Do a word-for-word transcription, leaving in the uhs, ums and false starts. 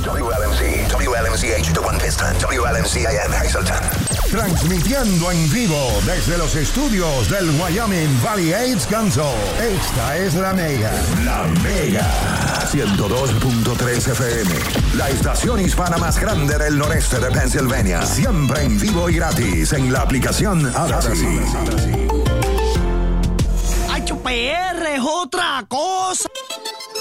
W L M C, W L M C H de One Piston, W L M C I M Hazleton. Transmitiendo en vivo desde los estudios del Wyoming Valley AIDS Council. Esta es La Mega. La Mega. ciento dos punto tres F M. La estación hispana más grande del noreste de Pennsylvania. Siempre en vivo y gratis en la aplicación Odyssey. H P R es otra cosa.